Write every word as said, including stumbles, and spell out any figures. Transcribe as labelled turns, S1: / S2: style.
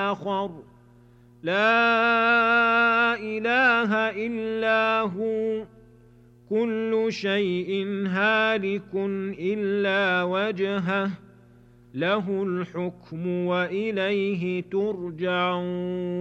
S1: آخر لا إله إلا هو كل شيء هالك إلا وجهه له الحكم وإليه ترجعون